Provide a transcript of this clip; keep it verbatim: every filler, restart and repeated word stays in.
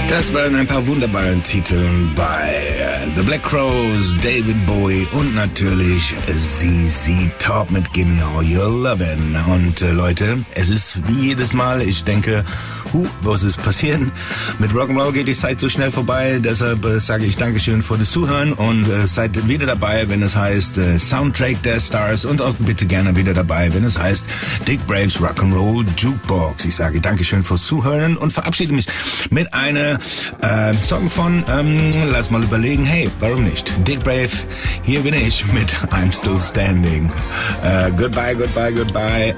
Das waren ein paar wunderbare Titel bei The Black Crowes, David Bowie und natürlich Z Z Top mit Gimme All Your Lovin'. Und äh, Leute, es ist wie jedes Mal, ich denke, huh, was ist passieren? Mit Rock'n'Roll geht die Zeit so schnell vorbei, deshalb äh, sage ich Dankeschön für das Zuhören und äh, seid wieder dabei, wenn es heißt äh, Soundtrack der Stars und auch bitte gerne wieder dabei, wenn es heißt Dick Braves Rock'n'Roll Jukebox. Ich sage Dankeschön fürs Zuhören und verabschiede mich mit einer äh, Song von, ähm, lass mal überlegen, hey, warum nicht? Dick Brave, hier bin ich mit I'm Still Standing. Uh, goodbye, goodbye, goodbye.